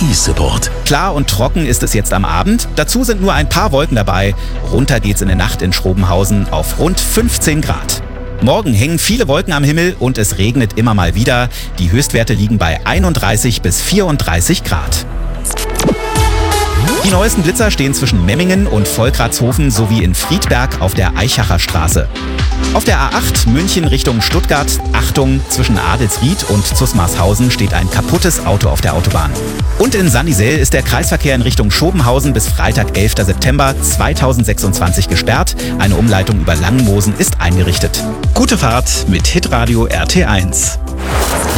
RTI-Support. Klar und trocken ist es jetzt am Abend. Dazu sind nur ein paar Wolken dabei. Runter geht's in der Nacht in Schrobenhausen auf rund 15 Grad. Morgen hängen viele Wolken am Himmel und es regnet immer mal wieder. Die Höchstwerte liegen bei 31 bis 34 Grad. Die neuesten Blitzer stehen zwischen Memmingen und Volkratshofen sowie in Friedberg auf der Eichacher Straße. Auf der A8 München Richtung Stuttgart, Achtung, zwischen Adelsried und Zusmarshausen steht ein kaputtes Auto auf der Autobahn. Und in Sannisel ist der Kreisverkehr in Richtung Schobenhausen bis Freitag, 11. September 2026 gesperrt. Eine Umleitung über Langenmosen ist eingerichtet. Gute Fahrt mit Hitradio RT1.